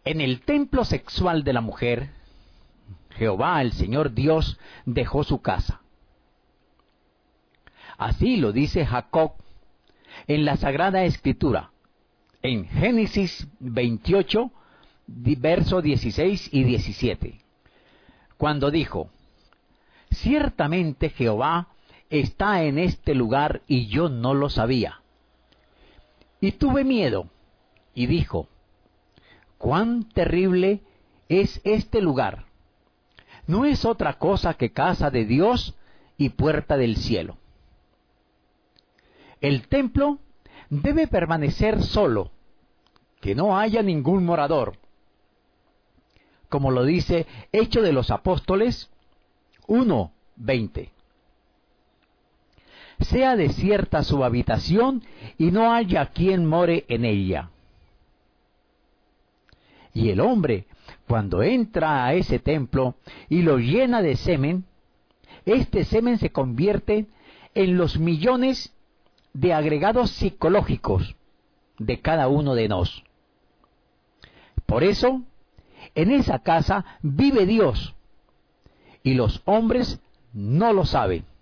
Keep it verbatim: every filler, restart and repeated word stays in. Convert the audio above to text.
En el templo sexual de la mujer, Jehová, el Señor Dios, dejó su casa. Así lo dice Jacob en la Sagrada Escritura, en Génesis veintiocho, versos dieciséis y diecisiete, cuando dijo: ciertamente Jehová está en este lugar y yo no lo sabía. Y tuve miedo, y dijo: cuán terrible es este lugar. No es otra cosa que casa de Dios y puerta del cielo. El templo debe permanecer solo, que no haya ningún morador. Como lo dice Hechos de los Apóstoles uno veinte. Sea desierta su habitación y no haya quien more en ella. Y el hombre, cuando entra a ese templo y lo llena de semen, este semen se convierte en los millones de agregados psicológicos de cada uno de nos. Por eso, en esa casa vive Dios, y los hombres no lo saben.